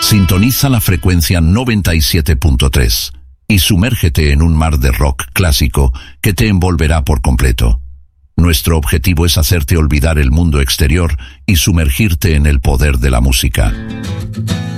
Sintoniza la frecuencia 97.3 y sumérgete en un mar de rock clásico que te envolverá por completo. Nuestro objetivo es hacerte olvidar el mundo exterior y sumergirte en el poder de la música.